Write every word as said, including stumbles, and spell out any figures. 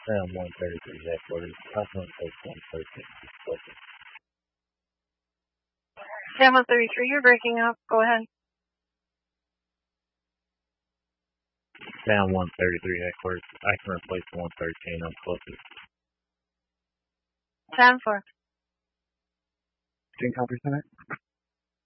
Sam one thirty-three headquarters. I can replace one thirteen. Sam one thirty-three, you're breaking up. Go ahead. Sam one thirty-three headquarters. I can replace one thirteen. I'm closest. Sam four. Jane Copper Center.